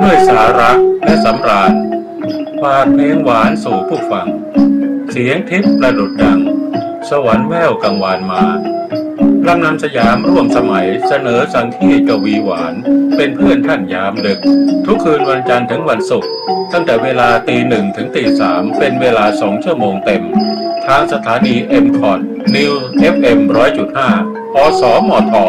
ด้วยสาระและสำราญฝากเพลงหวานสู่ผู้ฟังเสียงทิพย์ประดุจดังสวรรค์แว่วกังวานมาลำนำสยามร่วมสมัยเสนอสังคีกวีหวานเป็นเพื่อนท่านยามดึกทุกคืนวันจันทร์ถึงวันศุกร์ตั้งแต่เวลา1:00 ถึง 3:00เป็นเวลา2 ชั่วโมงเต็มทางสถานี M-Cot New FM 100.5 อสมท